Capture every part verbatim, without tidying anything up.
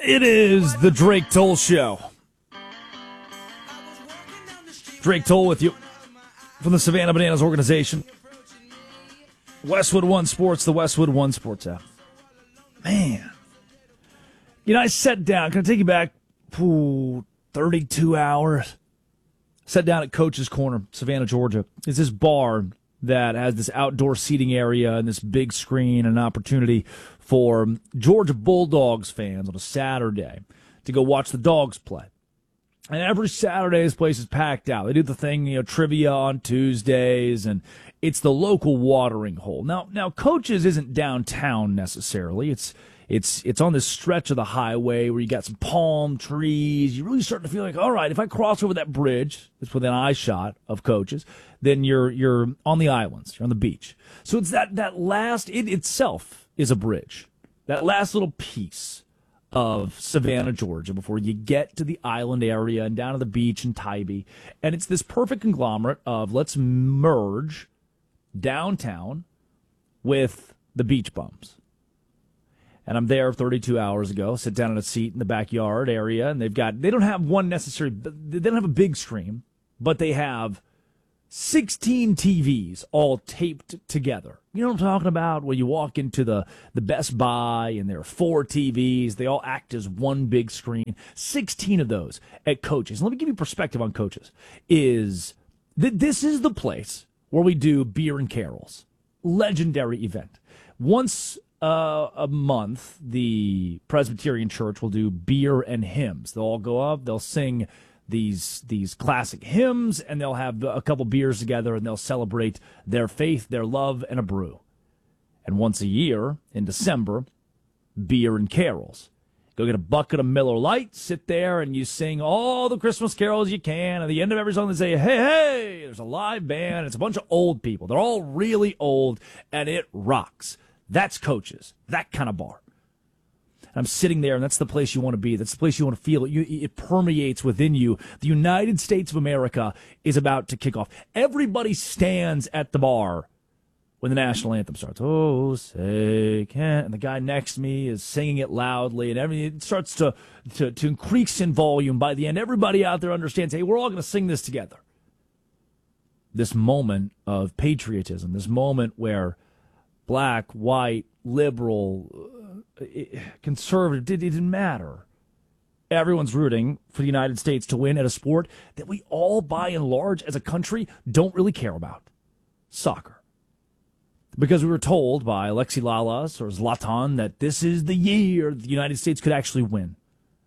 It is the Drake Toll Show. Drake Toll with you from the Savannah Bananas organization. Westwood One Sports, the Westwood One Sports app. Man. You know, I sat down. Can I take you back? Ooh, thirty-two hours. Sat down at Coach's Corner, Savannah, Georgia. It's this bar that has this outdoor seating area and this big screen and an opportunity for Georgia Bulldogs fans on a Saturday to go watch the Dogs play. And every Saturday, this place is packed out. They do the thing, you know, trivia on Tuesdays, and it's the local watering hole. Now, now, Coach's isn't downtown necessarily. It's it's it's on this stretch of the highway where you got some palm trees. You're really starting to feel like, all right, if I cross over that bridge, it's within eye shot of Coach's, then you're you're on the islands, you're on the beach. So it's that that last, it itself is a bridge, that last little piece of Savannah, Georgia, before you get to the island area and down to the beach in Tybee. And it's this perfect conglomerate of let's merge downtown with the beach bums. And I'm there thirty-two hours ago, sit down in a seat in the backyard area, and they've got, they don't have one necessary, they don't have a big screen, but they have sixteen T Vs all taped together. You know what I'm talking about? When you walk into the, the Best Buy and there are four T Vs, they all act as one big screen. sixteen of those at Coach's. And let me give you perspective on Coach's. Is that this is the place where we do beer and carols. Legendary event. Once uh, a month, the Presbyterian Church will do beer and hymns. They'll all go up, they'll sing these these classic hymns, and they'll have a couple beers together, and they'll celebrate their faith, their love, and a brew. And once a year, in December, beer and carols. Go get a bucket of Miller Lite, sit there, and you sing all the Christmas carols you can. At the end of every song, they say, hey, hey, there's a live band. It's a bunch of old people. They're all really old, and it rocks. That's Coach's, that kind of bar. I'm sitting there, and that's the place you want to be. That's the place you want to feel. It, you, it permeates within you. The United States of America is about to kick off. Everybody stands at the bar when the national anthem starts. Oh, say can, and the guy next to me is singing it loudly, and everything it starts to, to, to increase in volume. By the end, everybody out there understands, hey, we're all going to sing this together. This moment of patriotism, this moment where black, white, liberal, conservative, it didn't matter. Everyone's rooting for the United States to win at a sport that we all, by and large, as a country, don't really care about. Soccer. Because we were told by Alexi Lalas or Zlatan that this is the year the United States could actually win.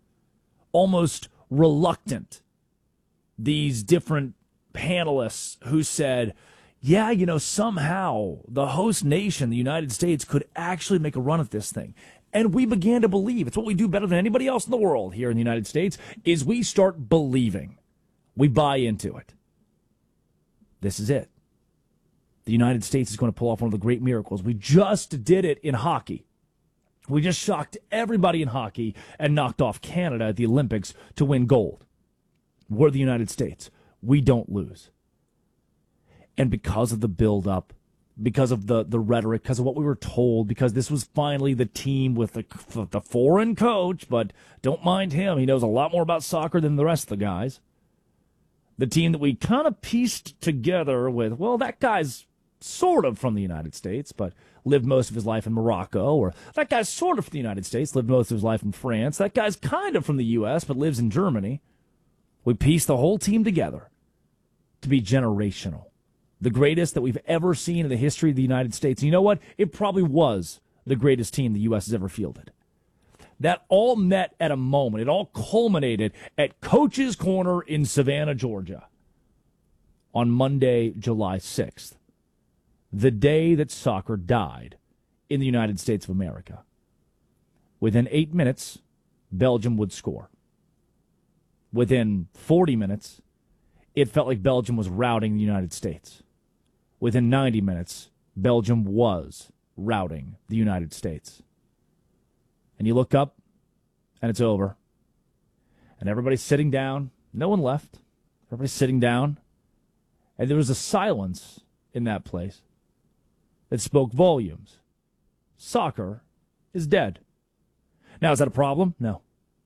Almost reluctant, these different panelists who said, yeah, you know, somehow the host nation, the United States, could actually make a run at this thing. And we began to believe. It's what we do better than anybody else in the world here in the United States, is we start believing. We buy into it. This is it. The United States is going to pull off one of the great miracles. We just did it in hockey. We just shocked everybody in hockey and knocked off Canada at the Olympics to win gold. We're the United States. We don't lose. And because of the build-up, because of the, the rhetoric, because of what we were told, because this was finally the team with the, the foreign coach, but don't mind him. He knows a lot more about soccer than the rest of the guys. The team that we kind of pieced together with, well, that guy's sort of from the United States, but lived most of his life in Morocco. Or that guy's sort of from the United States, lived most of his life in France. That guy's kind of from the U S, but lives in Germany. We pieced the whole team together to be generational. The greatest that we've ever seen in the history of the United States. And you know what? It probably was the greatest team the U S has ever fielded. That all met at a moment. It all culminated at Coach's Corner in Savannah, Georgia on Monday, July sixth, the day that soccer died in the United States of America. Within eight minutes, Belgium would score. Within forty minutes, it felt like Belgium was routing the United States. Within ninety minutes, Belgium was routing the United States. And you look up, and it's over. And everybody's sitting down. No one left. Everybody's sitting down. And there was a silence in that place that spoke volumes. Soccer is dead. Now, is that a problem? No.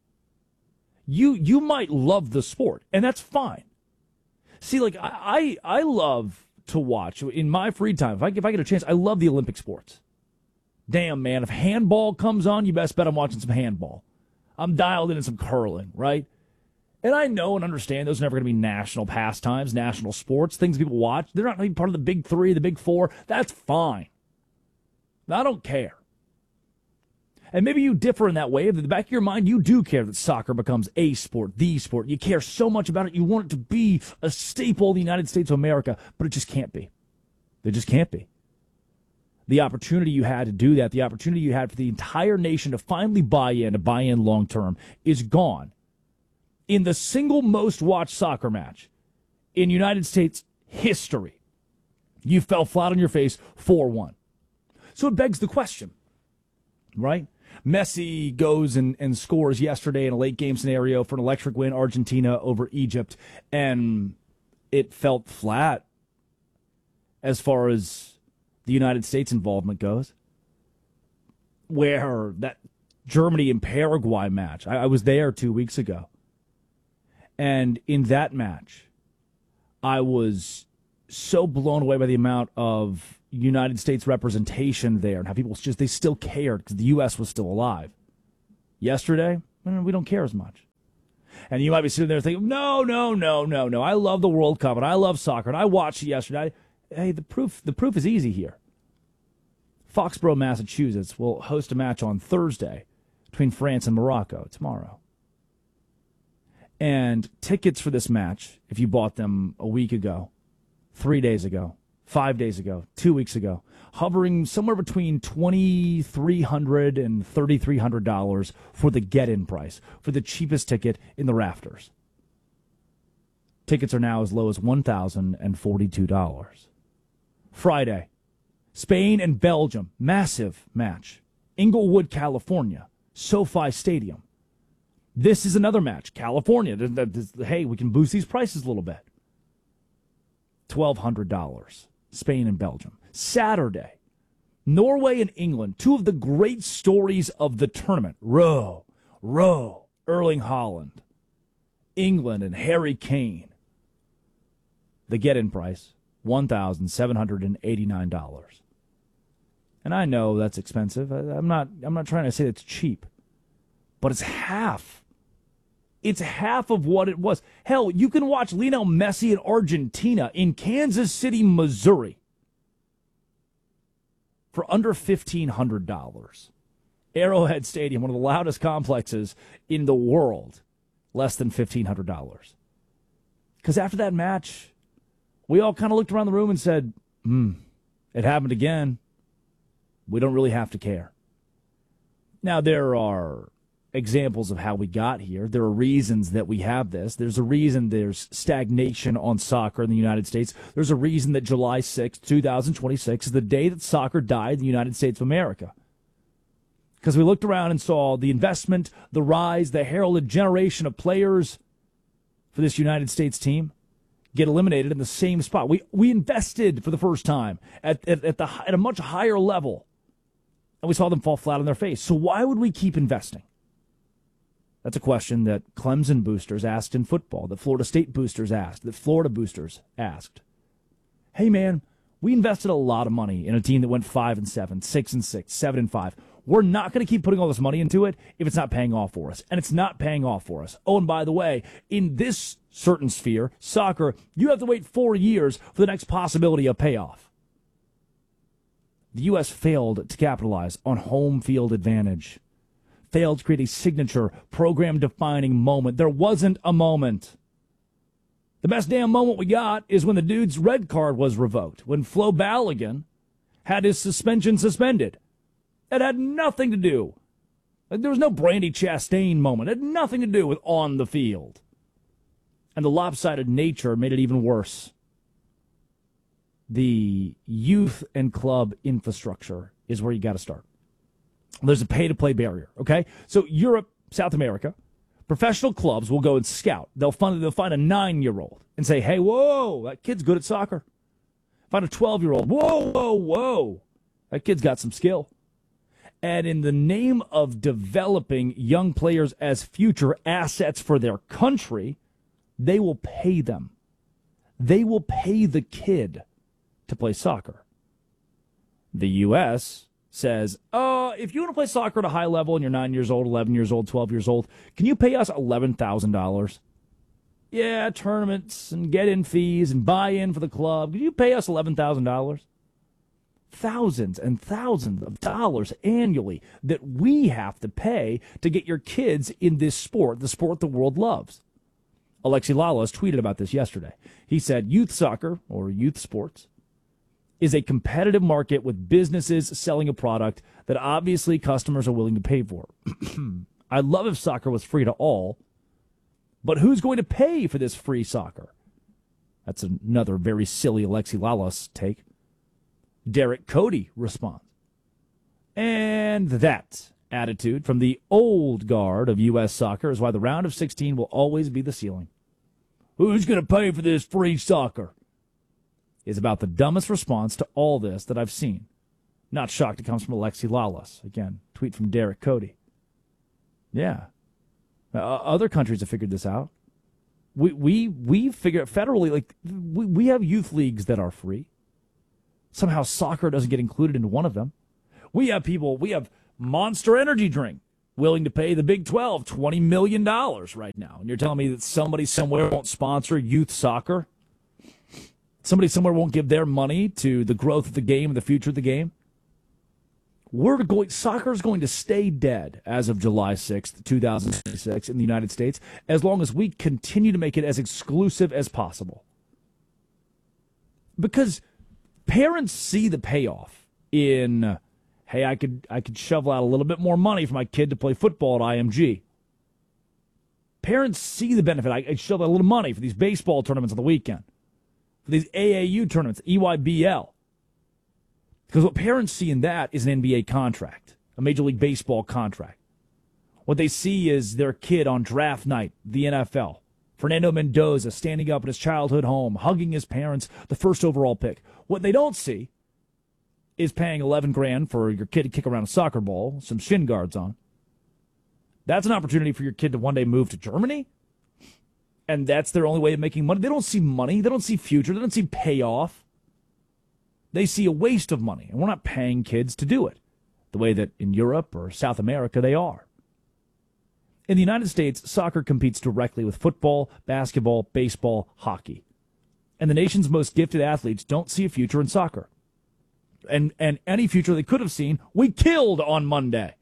You you might love the sport, and that's fine. See, like I I, I love to watch in my free time. If I if I get a chance, I love the Olympic sports. Damn, man, if handball comes on, you best bet I'm watching some handball. I'm dialed in in some curling, right? And I know and understand those are never going to be national pastimes, national sports, things people watch. They're not going to be part of the big three, the big four. That's fine. I don't care. And maybe you differ in that way. In the back of your mind, you do care that soccer becomes a sport, the sport. You care so much about it. You want it to be a staple of the United States of America, but it just can't be. It just can't be. The opportunity you had to do that, the opportunity you had for the entire nation to finally buy in, to buy in long term, is gone. In the single most watched soccer match in United States history, you fell flat on your face four one. So it begs the question, right? Messi goes and, and scores yesterday in a late game scenario for an electric win, Argentina over Egypt, and it felt flat as far as the United States involvement goes. Where that Germany and Paraguay match, I, I was there two weeks ago. And in that match, I was so blown away by the amount of United States representation there and how people just, they still cared because the U S was still alive. Yesterday, we don't care as much. And you might be sitting there thinking, no, no, no, no, no. I love the World Cup and I love soccer and I watched it yesterday. Hey, the proof, the proof is easy here. Foxborough, Massachusetts will host a match on Thursday between France and Morocco tomorrow. And tickets for this match, if you bought them a week ago, three days ago, five days ago, two weeks ago, hovering somewhere between twenty-three hundred dollars and thirty-three hundred dollars for the get-in price, for the cheapest ticket in the rafters. Tickets are now as low as one thousand forty-two dollars. Friday, Spain and Belgium, massive match. Inglewood, California, SoFi Stadium. This is another match. California. Hey, we can boost these prices a little bit. twelve hundred dollars. Spain and Belgium. Saturday, Norway and England. Two of the great stories of the tournament. Row, row, Erling Haaland. England and Harry Kane. The get-in price, one thousand seven hundred eighty-nine dollars. And I know that's expensive. I'm not, I'm not trying to say it's cheap. But it's half. It's half of what it was. Hell, you can watch Lionel Messi in Argentina in Kansas City, Missouri for under fifteen hundred dollars. Arrowhead Stadium, one of the loudest complexes in the world, less than fifteen hundred dollars. Because after that match, we all kind of looked around the room and said, hmm, it happened again. We don't really have to care. Now, there are examples of how we got here. There are reasons that we have this. There's a reason there's stagnation on soccer in the United States. There's a reason that July sixth, twenty twenty-six is the day that soccer died in the United States of America. Because we looked around and saw the investment, the rise, the heralded generation of players for this United States team get eliminated in the same spot. We we invested for the first time at, at, at, the, at a much higher level, and we saw them fall flat on their face. So why would we keep investing? That's a question that Clemson boosters asked in football, that Florida State boosters asked, that Florida boosters asked. Hey, man, we invested a lot of money in a team that went five and seven, six and six, seven and five. We're not going to keep putting all this money into it if it's not paying off for us, and it's not paying off for us. Oh, and by the way, in this certain sphere, soccer, you have to wait four years for the next possibility of payoff. The U S failed to capitalize on home field advantage. Failed to create a signature program-defining moment. There wasn't a moment. The best damn moment we got is when the dude's red card was revoked, when Flo Balogun had his suspension suspended. It had nothing to do. There was no Brandy Chastain moment. It had nothing to do with on the field. And the lopsided nature made it even worse. The youth and club infrastructure is where you got to start. There's a pay-to-play barrier, okay? So Europe, South America, professional clubs will go and scout. They'll find, they'll find a nine-year-old and say, hey, whoa, that kid's good at soccer. Find a twelve-year-old, whoa, whoa, whoa, that kid's got some skill. And in the name of developing young players as future assets for their country, they will pay them. They will pay the kid to play soccer. The U S says, oh, if you want to play soccer at a high level and you're nine years old, eleven years old, twelve years old, can you pay us eleven thousand dollars? Yeah, tournaments and get-in fees and buy-in for the club. Can you pay us eleven thousand dollars? Thousands and thousands of dollars annually that we have to pay to get your kids in this sport, the sport the world loves. Alexi Lalas tweeted about this yesterday. He said, youth soccer, or youth sports, is a competitive market with businesses selling a product that obviously customers are willing to pay for. I'd love if soccer was free to all, but who's going to pay for this free soccer? That's another very silly Alexi Lalas take. Derek Cody responds. And that attitude from the old guard of U S soccer is why the round of sixteen will always be the ceiling. Who's going to pay for this free soccer? Is about the dumbest response to all this that I've seen. Not shocked it comes from Alexi Lalas. Again, tweet from Derek Cody. Yeah. Uh, other countries have figured this out. We we we figure federally, like we, we have youth leagues that are free. Somehow soccer doesn't get included into one of them. We have people, we have Monster Energy drink willing to pay the Big twelve twenty million dollars right now. And you're telling me that somebody somewhere won't sponsor youth soccer? Somebody somewhere won't give their money to the growth of the game and the future of the game? We're going, soccer is going to stay dead as of July sixth, two thousand six in the United States as long as we continue to make it as exclusive as possible. Because parents see the payoff in, hey, I could I could shovel out a little bit more money for my kid to play football at I M G. Parents see the benefit. I could shovel out a little money for these baseball tournaments on the weekend, for these A A U tournaments, E Y B L. Because what parents see in that is an N B A contract, a Major League Baseball contract. What they see is their kid on draft night, the N F L. Fernando Mendoza standing up in his childhood home, hugging his parents, the first overall pick. What they don't see is paying eleven grand for your kid to kick around a soccer ball, some shin guards on. That's an opportunity for your kid to one day move to Germany, and that's their only way of making money. They don't see money. They don't see future. They don't see payoff. They see a waste of money, and we're not paying kids to do it the way that in Europe or South America they are. In the United States, soccer competes directly with football, basketball, baseball, hockey. And the nation's most gifted athletes don't see a future in soccer. And and any future they could have seen, we killed on Monday.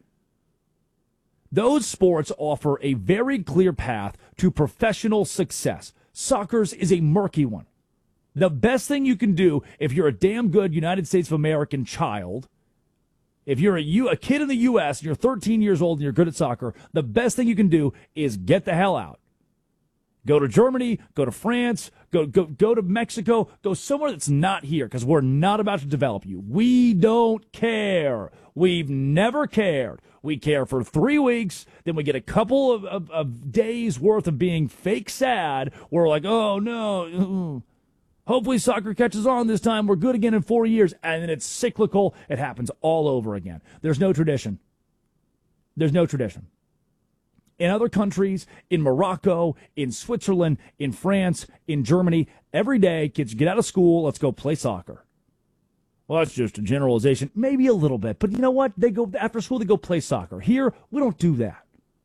Those sports offer a very clear path to professional success. Soccer's is a murky one. The best thing you can do if you're a damn good United States of American child, if you're a, U, a kid in the U S and you're thirteen years old and you're good at soccer, the best thing you can do is get the hell out. Go to Germany, go to France, go go go to Mexico, go somewhere that's not here because we're not about to develop you. We don't care. We've never cared. We care for three weeks, then we get a couple of, of, of days worth of being fake sad. We're like, oh no, hopefully soccer catches on this time. We're good again in four years. And then it's cyclical. It happens all over again. There's no tradition. There's no tradition. In other countries, in Morocco, in Switzerland, in France, in Germany, every day, kids get out of school, let's go play soccer. Well, that's just a generalization. Maybe a little bit. But you know what? They go after school, they go play soccer. Here, we don't do that.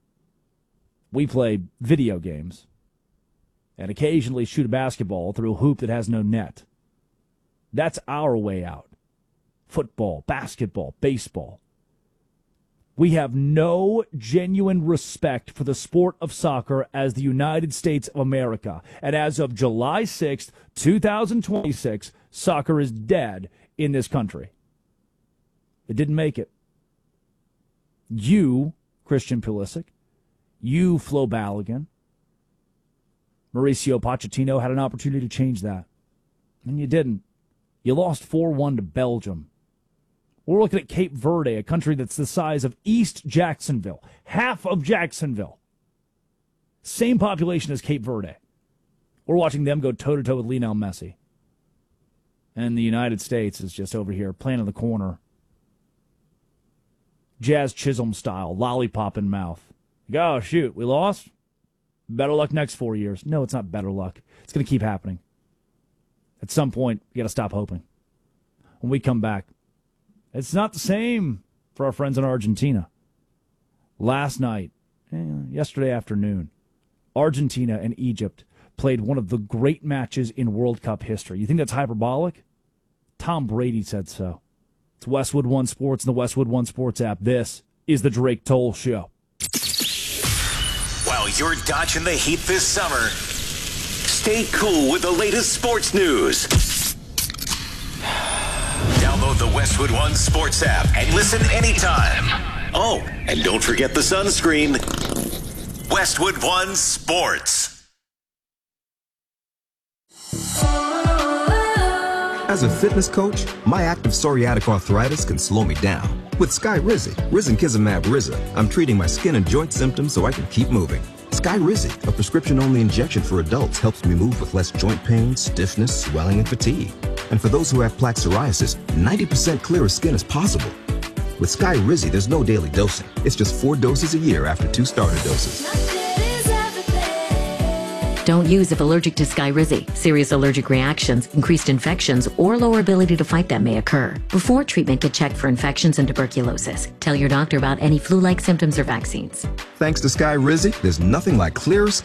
We play video games and occasionally shoot a basketball through a hoop that has no net. That's our way out. Football, basketball, baseball. We have no genuine respect for the sport of soccer as the United States of America. And as of July sixth, two thousand twenty-six, soccer is dead in this country. It didn't make it. You, Christian Pulisic, you, Flo Balogun, Mauricio Pochettino had an opportunity to change that. And you didn't. You lost four one to Belgium. We're looking at Cape Verde, a country that's the size of East Jacksonville, half of Jacksonville. Same population as Cape Verde. We're watching them go toe-to-toe with Lionel Messi. And the United States is just over here playing in the corner. Jazz Chisholm style, lollipop in mouth. Oh, shoot, we lost? Better luck next four years. No, it's not better luck. It's going to keep happening. At some point, you got to stop hoping. When we come back, it's not the same for our friends in Argentina. Last night, eh, yesterday afternoon, Argentina and Egypt played one of the great matches in World Cup history. You think that's hyperbolic? Tom Brady said so. It's Westwood One Sports and the Westwood One Sports app. This is the Drake Toll Show. While you're dodging the heat this summer, stay cool with the latest sports news. Download the Westwood One Sports app and listen anytime. Oh, and don't forget the sunscreen. Westwood One Sports. As a fitness coach, my active psoriatic arthritis can slow me down. With Skyrizi, Risankizumab Riza, I'm treating my skin and joint symptoms so I can keep moving. Skyrizi, a prescription-only injection for adults, helps me move with less joint pain, stiffness, swelling, and fatigue. And for those who have plaque psoriasis, ninety percent clearer skin is possible. With Skyrizi, there's no daily dosing. It's just four doses a year after two starter doses. Don't use if allergic to Skyrizi. Serious allergic reactions, increased infections, or lower ability to fight them may occur. Before treatment, get checked for infections and tuberculosis. Tell your doctor about any flu-like symptoms or vaccines. Thanks to Skyrizi, there's nothing like clearer skin.